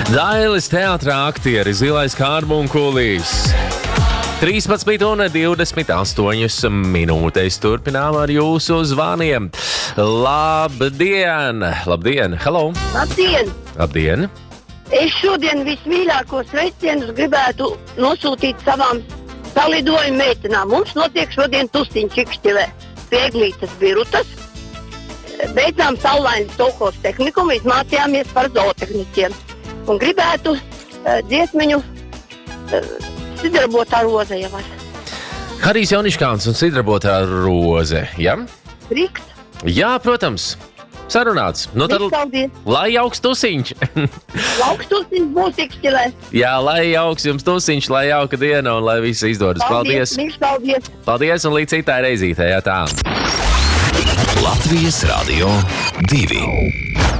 Dailes teātrā aktieri Zilais Kārbunkulīs. 13:28 minūtes turpinām ar jūsu zvaniem. Labdien! Labdien! Hello! Labdien! Labdien! Es šodien vismīļākos sveicienus gribētu nosūtīt savām salidojuma meitenām. Mums notiek šodien tustiņš Ikšķilē pie Eglītes Birutas. Beidzām saulaini Stokholmas tehnikumu, izmācījāmies par zootehniķiem. Un gribētu dziesmiņu Sidrabotā roze jau var. Harijs Jauniškāns un Sidrabotā roze, ja? Drīkst? Jā, protams. Sarunāts. Nu tad, lai jauks tusiņš. Lauks tusiņš būs Ikšķilē. Jā, lai jauks jums tusiņš, lai jauka diena un lai viss izdodas. Paldies. Paldies. Paldies un līdz citai reizītē, jā tā. Latvijas Radio 2.